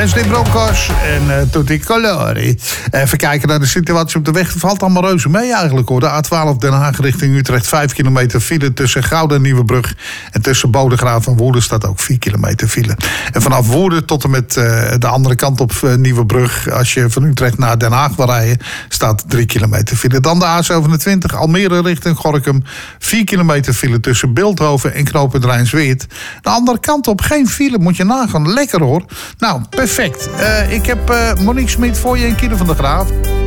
Wesley Broncos en Tutti Colori. Even kijken naar de situatie op de weg. Het valt allemaal reuze mee eigenlijk hoor. De A12 Den Haag richting Utrecht 5 kilometer file tussen Gouda en Nieuwebrug. En tussen Bodegraaf en Woerden staat ook 4 kilometer file. En vanaf Woerden tot en met de andere kant op Nieuwebrug. Als je van Utrecht naar Den Haag wil rijden, staat 3 kilometer file. Dan de A27 Almere richting Gorinchem. 4 kilometer file tussen Bilthoven en knooppunt Rijnsweert. De andere kant op geen file, moet je nagaan. Lekker hoor. Nou, perfect. Ik heb Monique Smit voor je in Kieler van der Graaf.